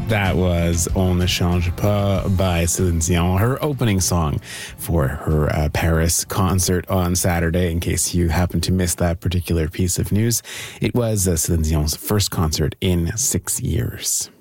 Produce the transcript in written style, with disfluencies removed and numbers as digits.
That was On ne change pas by Céline Dion, her opening song for her Paris concert on Saturday. In case you happen to miss that particular piece of news, it was Céline Dion's first concert in 6 years.